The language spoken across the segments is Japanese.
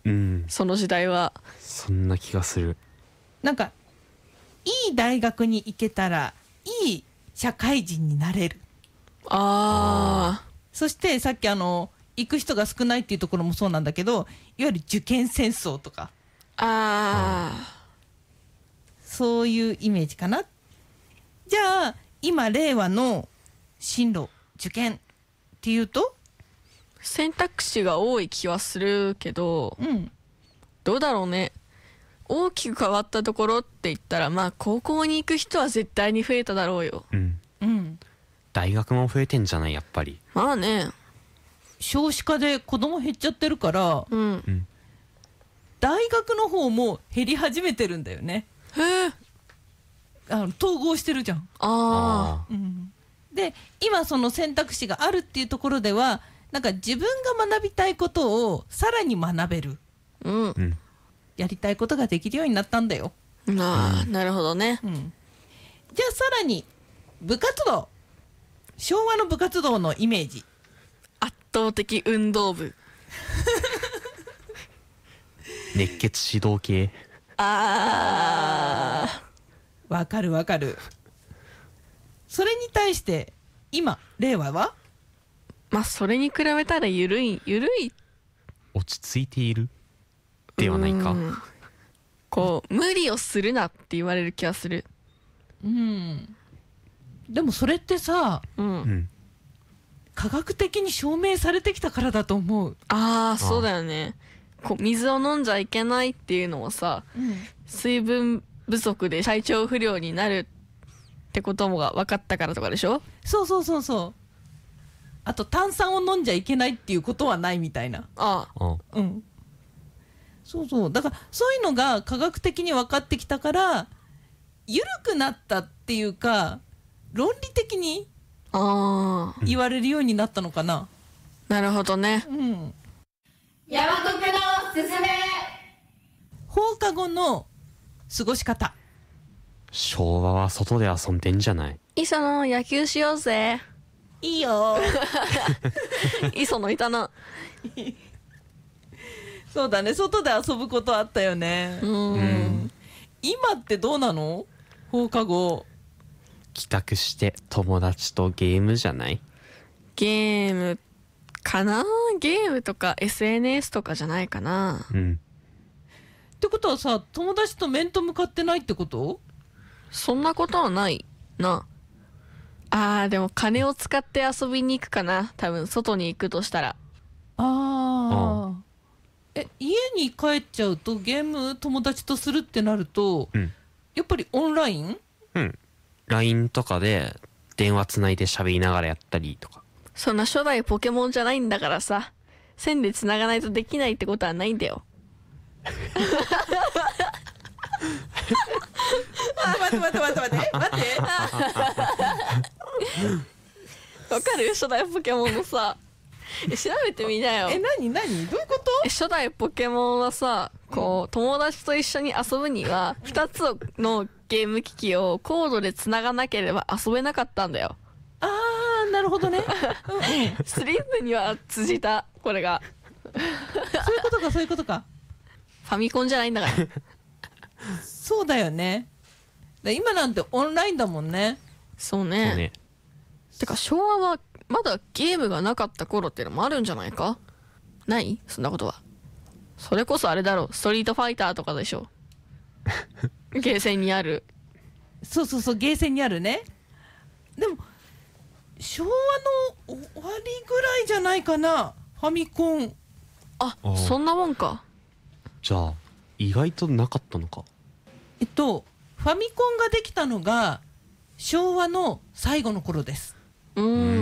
うん、 その時代は。 そんな気がする。 なんかいい大学に行けたらいい社会人になれる。 あそしてさっき行く人が少ないっていうところもそうなんだけど、いわゆる受験戦争とかそういうイメージかな。じゃあ今令和の進路受験っていうと、 選択肢が多い気はするけど、どうだろうね。大きく変わったところって言ったら、まあ高校に行く人は絶対に増えただろうよ。 大学も増えてんじゃない、やっぱり。 まあね。 少子化で子供減っちゃってるから、大学の方も減り始めてるんだよね。 へえ。 統合してるじゃん。で今その選択肢があるっていうところでは、なんか自分が学びたいことをさらに学べる、やりたいことができるようになったんだよ。 なるほどね。 じゃあさらに部活動、昭和の部活動のイメージ。 圧倒的運動部。 熱血指導系。 わかるわかる。それに対して今令和は、 まあそれに比べたらゆるい落ち着いているではないか。 こう無理をするなって言われる気がする。 でもそれってさ、科学的に証明されてきたからだと思う。 そうだよね。こう水を飲んじゃいけないっていうのもさ、水分不足で体調不良になるってこともが分かったからとかでしょ。 そう。あと炭酸を飲んじゃいけないっていうことはないみたいな。そうだからそういうのが科学的に分かってきたから、緩くなったっていうか論理的に言われるようになったのかな。 なるほどね。 山国のすすめ。 放課後の過ごし方。 昭和は外で遊んでんじゃない。 磯野野球しようぜ。 いいよ。 磯野いたな。 そうだね、外で遊ぶことあったよね。今ってどうなの？放課後帰宅して友達とゲームじゃない？ ゲームかな。ゲームとか SNS とかじゃないかな。 ってことはさ、友達と面と向かってないってこと？ そんなことはないな。でも金を使って遊びに行くかな。多分外に行くとしたら。 家に帰っちゃうとゲーム友達とするってなると、やっぱりオンライン ？LINE とかで電話つないで喋りながらやったりとか。 そんな初代ポケモンじゃないんだからさ、線でつながないとできないってことはないんだよ。 待ってわかる？初代ポケモンのさ、調べてみなよ。 何どういうこと？ 初代ポケモンはさ、こう友達と一緒に遊ぶには2つのゲーム機器をコードでつながなければ遊べなかったんだよ。 なるほどね。 スリープには通じた、これが。 そういうことか。 ファミコンじゃないんだから。 そうだよね。今なんてオンラインだもんね。 そうね。てか昭和はまだゲームがなかった頃ってのもあるんじゃないか？ない？そんなことは。それこそあれだろう、ストリートファイターとかでしょ。ゲーセンにある。 そう、ゲーセンにあるね。でも昭和の終わりぐらいじゃないかな、ファミコン。 そんなもんか。 じゃあ意外となかったのか。 ファミコンができたのが昭和の最後の頃です。で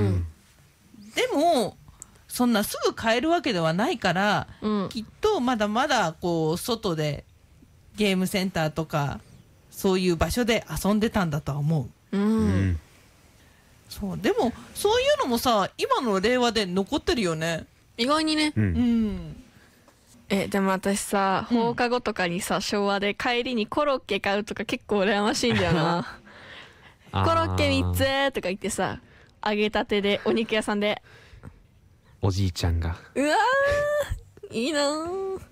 もそんなすぐ買えるわけではないから、きっとまだまだこう外でゲームセンターとかそういう場所で遊んでたんだとは思う。そう、でもそういうのもさ、今の令和で残ってるよね。 意外にね。でも私さ、放課後とかにさ、昭和で帰りにコロッケ買うとか結構羨ましいんだよな。コロッケ3つとか言ってさ、揚げたてでお肉屋さんで。 おじいちゃんが。 うわー、いいなー。